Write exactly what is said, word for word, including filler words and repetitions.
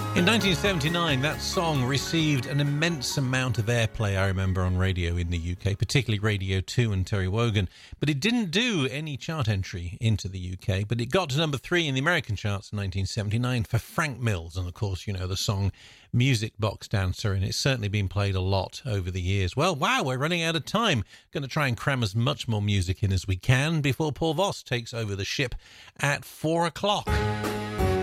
In nineteen seventy-nine, that song received an immense amount of airplay, I remember, on radio in the U K, particularly Radio two and Terry Wogan. But it didn't do any chart entry into the U K, but it got to number three in the American charts in nineteen seventy-nine for Frank Mills. And, of course, you know, the song Music Box Dancer, and it's certainly been played a lot over the years. Well, wow, we're running out of time. Going to try and cram as much more music in as we can before Paul Voss takes over the ship at four o'clock.